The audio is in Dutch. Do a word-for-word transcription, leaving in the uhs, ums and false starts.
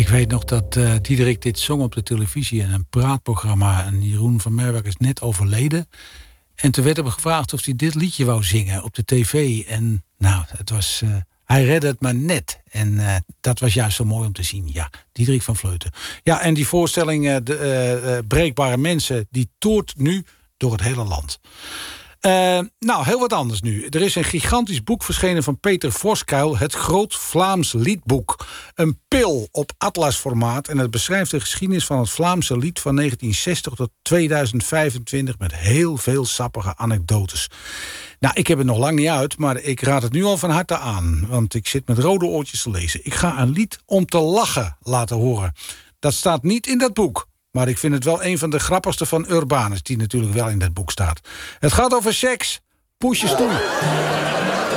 Ik weet nog dat uh, Diederik dit zong op de televisie in een praatprogramma. En Jeroen van Merwijk is net overleden. En toen werd hem gevraagd of hij dit liedje wou zingen op de tv. En nou, het was... Uh, hij redde het maar net. En uh, dat was juist zo mooi om te zien. Ja, Diederik van Vleuten. Ja, en die voorstelling, uh, de uh, uh, Breekbare Mensen, die toert nu door het hele land. Uh, nou, heel wat anders nu. Er is een gigantisch boek verschenen van Peter Voskuil. Het Groot Vlaams Liedboek. Een pil op atlasformaat. En het beschrijft de geschiedenis van het Vlaamse lied van negentien zestig tot tweeduizend vijfentwintig... met heel veel sappige anekdotes. Nou, ik heb het nog lang niet uit, maar ik raad het nu al van harte aan. Want ik zit met rode oortjes te lezen. Ik ga een lied om te lachen laten horen. Dat staat niet in dat boek. Maar ik vind het wel een van de grappigste van Urbanus, die natuurlijk wel in dat boek staat. Het gaat over seks. Poes je stoel.